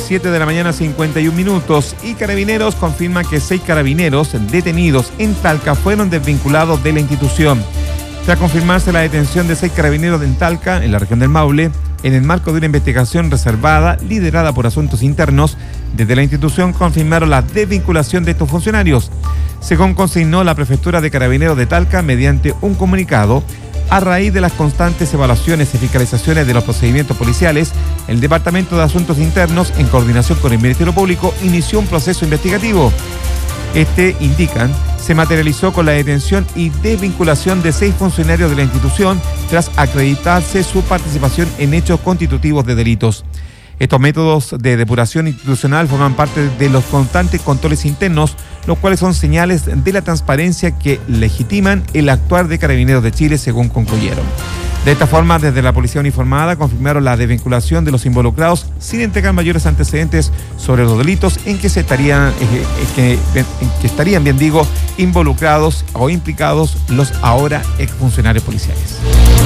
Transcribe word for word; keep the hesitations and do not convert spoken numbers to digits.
siete de la mañana, cincuenta y un minutos, y Carabineros confirma que seis carabineros detenidos en Talca fueron desvinculados de la institución. Tras confirmarse la detención de seis carabineros en Talca, en la región del Maule, en el marco de una investigación reservada liderada por Asuntos Internos, desde la institución confirmaron la desvinculación de estos funcionarios. Según consignó la Prefectura de Carabineros de Talca mediante un comunicado, a raíz de las constantes evaluaciones y fiscalizaciones de los procedimientos policiales, el Departamento de Asuntos Internos, en coordinación con el Ministerio Público, inició un proceso investigativo. Este, indican, se materializó con la detención y desvinculación de seis funcionarios de la institución tras acreditarse su participación en hechos constitutivos de delitos. Estos métodos de depuración institucional forman parte de los constantes controles internos, los cuales son señales de la transparencia que legitiman el actuar de Carabineros de Chile, según concluyeron. De esta forma, desde la Policía Uniformada confirmaron la desvinculación de los involucrados sin entregar mayores antecedentes sobre los delitos en que se estarían, eh, que, en que estarían, bien digo, involucrados o implicados los ahora exfuncionarios policiales.